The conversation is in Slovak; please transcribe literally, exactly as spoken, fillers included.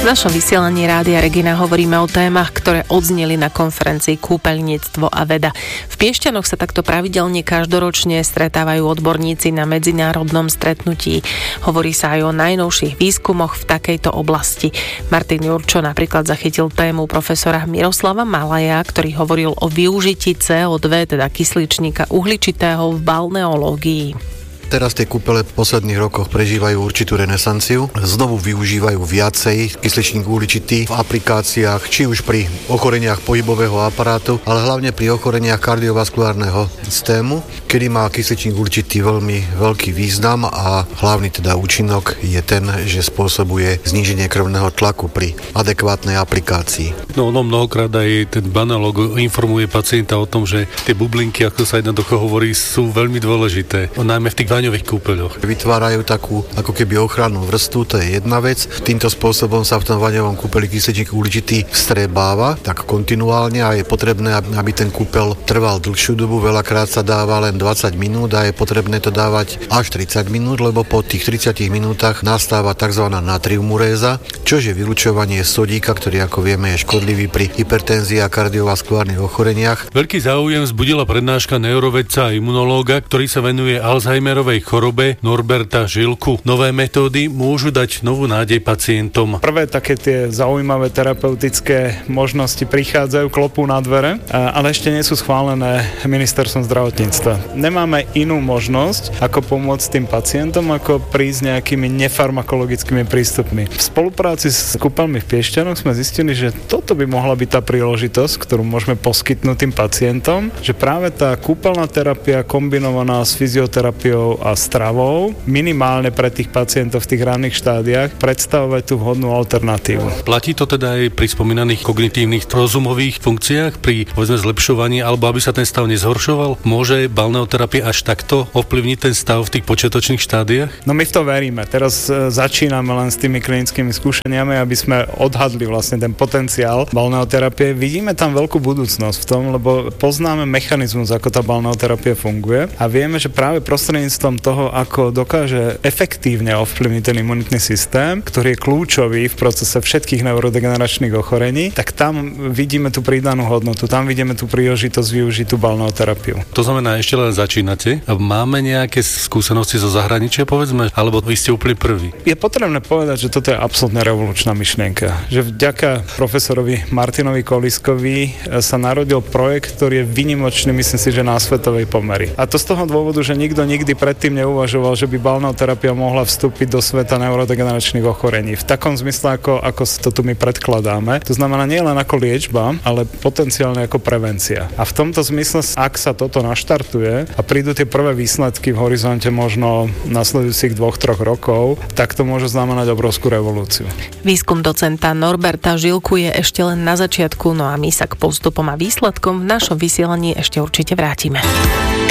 našom vysielaní Rádia Regina hovoríme o témach, ktoré odzneli na konferencii Kúpeľníctvo a veda. V Piešťanoch sa takto pravidelne každoročne stretávajú odborníci na medzinárodnom stretnutí. Hovorí sa aj o najnovších výskumoch v takejto oblasti. Martin Jurčo napríklad zachytil tému profesora Miroslava Malaja, ktorý hovoril o využití cé ó dva, teda kysličníka uhličitého v balneológii. Teraz tie kúpele v posledných rokoch prežívajú určitú renesanciu. Znovu využívajú viacej kysličník uhličitý v aplikáciách, či už pri ochoreniach pohybového aparátu, ale hlavne pri ochoreniach kardiovaskulárneho systému, kedy má kysličník uhličitý veľmi veľký význam a hlavný teda účinok je ten, že spôsobuje zníženie krvného tlaku pri adekvátnej aplikácii. No ono mnohokrát aj ten balneológ informuje pacienta o tom, že tie bublinky, ako sa jednoducho hovorí, sú veľmi dôležité, najmä v tých vaňových kúpeľoch. Vytvárajú takú ako keby ochrannú vrstvu, to je jedna vec. Týmto spôsobom sa v tom vaňovom kúpeli kysličník uhličitý vstrebáva tak kontinuálne a je potrebné, aby ten kúpel trval dlhšiu dobu. Veľakrát sa dáva len dvadsať minút a je potrebné to dávať až tridsať minút, lebo po tých tridsiatich minútach nastáva tzv. Natriumuréza, čo je vylučovanie sodíka, ktorý ako vieme je škodlivý pri hypertenzii a kardiovaskulárnych ochoreniach. Veľký záujem vzbudila prednáška neurovedca a imunológa, ktorý sa venuje Alzheimerovej chorobe, Norberta Žilku. Nové metódy môžu dať novú nádej pacientom. Prvé také tie zaujímavé terapeutické možnosti prichádzajú, klopú na dvere, ale ešte nie sú schválené ministerstvom zdravotníctva. Nemáme inú možnosť, ako pomôcť tým pacientom, ako prísť nejakými nefarmakologickými prístupmi. V spolupráci s kúpeľmi v Piešťanoch sme zistili, že toto by mohla byť tá príležitosť, ktorú môžeme poskytnúť tým pacientom, že práve tá kúpeľná terapia kombinovaná s fyzioterapiou a stravou, minimálne pre tých pacientov v tých ranných štádiách, predstavovať tú vhodnú alternatívu. Platí to teda aj pri spomínaných kognitívnych rozumových funkciách, pri povedzme zlepšovaní, alebo aby sa ten stav nezhoršoval? Môže balneoterapia až takto ovplyvniť ten stav v tých počiatočných štádiách? No my v to veríme. Teraz e, začíname len s tými klinickými skúšaniami, aby sme odhadli vlastne ten potenciál balneoterapie. Vidíme tam veľkú budúcnosť v tom, lebo poznáme mechanizmus, ako tá balneoterapia funguje a vieme, že práve prostredníctvom toho, ako dokáže efektívne ovplyvniť ten imunitný systém, ktorý je kľúčový v procese všetkých neurodegeneračných ochorení, tak tam vidíme tú pridanú hodnotu, tam vidíme tú príležitosť využiť tú balneoterapiu. To znamená, ešte len začínate. Máme nejaké skúsenosti zo zahraničia, povedzme, alebo vy ste úplne prvý? Je potrebné povedať, že toto je absolútne revolučná myšlienka. Že vďaka profesorovi Martinovi Koliskovi sa narodil projekt, ktorý je výnimočný, myslím si, že na svetovej pomery. A to z toho dôvodu, že nikto nikdy predtým neuvažoval, že by balneoterapia mohla vstúpiť do sveta neurodegeneračných ochorení. V takom zmysle, ako, ako to tu my predkladáme. To znamená nie len ako liečba, ale potenciálne ako prevencia. A v tomto zmysle, ak sa toto naštartuje a prídu tie prvé výsledky v horizonte možno nasledujúcich dvoch, troch rokov, tak to môže znamenať obrovskú revolúciu. Výskum docenta Norberta Žilku je ešte len na začiatku, no a my sa k postupom a výsledkom v našom vysielaní ešte určite vrátime.